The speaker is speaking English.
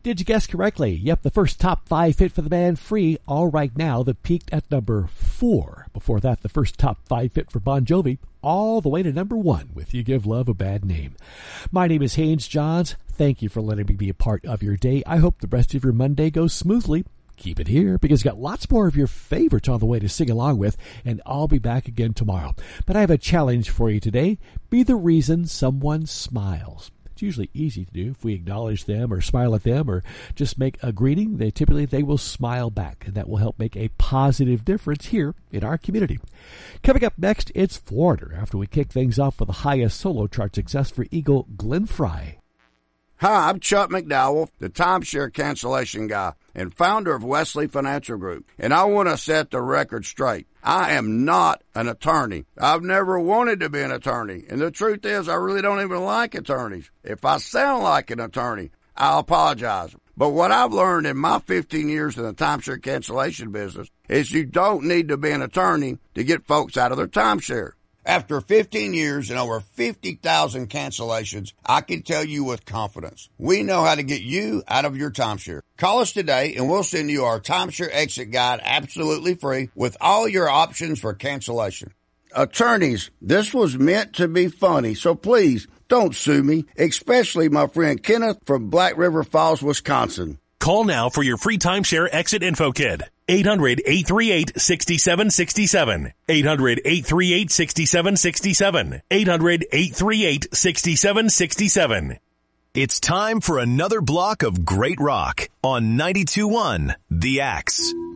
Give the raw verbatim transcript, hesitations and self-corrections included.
Did you guess correctly? Yep, the first top five fit for the band Free, All Right Now, that peaked at number four. Before that, the first top five fit for Bon Jovi, all the way to number one with You Give Love a Bad Name. My name is Haynes Johns. Thank you for letting me be a part of your day. I hope the rest of your Monday goes smoothly. Keep it here, because you got lots more of your favorites on the way to sing along with, and I'll be back again tomorrow. But I have a challenge for you today. Be the reason someone smiles. It's usually easy to do. If we acknowledge them or smile at them or just make a greeting, they typically they will smile back, and that will help make a positive difference here in our community. Coming up next, it's Florida, after we kick things off with the highest solo chart success for Eagle, Glenn Frey. Hi, I'm Chuck McDowell, the timeshare cancellation guy and founder of Wesley Financial Group, and I want to set the record straight. I am not an attorney. I've never wanted to be an attorney, and the truth is I really don't even like attorneys. If I sound like an attorney, I apologize. But what I've learned in my fifteen years in the timeshare cancellation business is you don't need to be an attorney to get folks out of their timeshare. After fifteen years and over fifty thousand cancellations, I can tell you with confidence, we know how to get you out of your timeshare. Call us today and we'll send you our timeshare exit guide absolutely free with all your options for cancellation. Attorneys, this was meant to be funny, so please don't sue me, especially my friend Kenneth from Black River Falls, Wisconsin. Call now for your free timeshare exit info kit. eight hundred, eight three eight, six seven six seven. eight hundred, eight three eight, six seven six seven. eight hundred, eight three eight, six seven six seven. It's time for another block of great rock on ninety-two point one The Axe.